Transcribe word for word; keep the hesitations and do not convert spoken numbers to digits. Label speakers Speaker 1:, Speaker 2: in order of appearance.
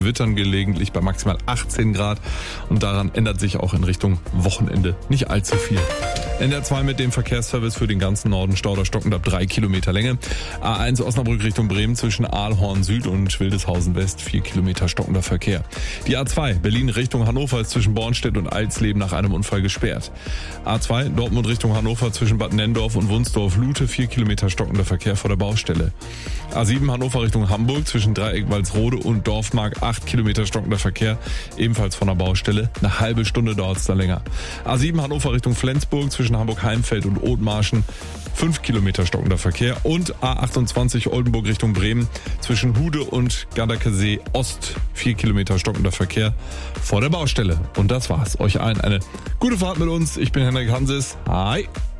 Speaker 1: Wittern gelegentlich bei maximal achtzehn Grad und daran ändert sich auch in Richtung Wochenende nicht allzu viel. N D R zwei mit dem Verkehrsservice für den ganzen Norden, Stauder stockend ab drei Kilometer Länge. A eins Osnabrück Richtung Bremen zwischen Aalhorn Süd und Wildeshausen West, vier Kilometer stockender Verkehr. Die A zwei Berlin Richtung Hannover ist zwischen Bornstedt und Alsleben nach einem Unfall gesperrt. A zwei Dortmund Richtung Hannover zwischen Bad Nenndorf und Wunsdorf-Lute, vier Kilometer stockender Verkehr vor der Baustelle. A sieben Hannover Richtung Hamburg zwischen Dreieck Walsrode und Dorfmark, acht Kilometer stockender Verkehr, ebenfalls von der Baustelle. Eine halbe Stunde dauert es da länger. A sieben Hannover Richtung Flensburg zwischen Hamburg-Heimfeld und Othmarschen, fünf Kilometer stockender Verkehr. Und A achtundzwanzig Oldenburg Richtung Bremen zwischen Hude und Gardakesee Ost, vier Kilometer stockender Verkehr vor der Baustelle. Und das war's. Euch allen eine gute Fahrt mit uns. Ich bin Henrik Hanses. Hi.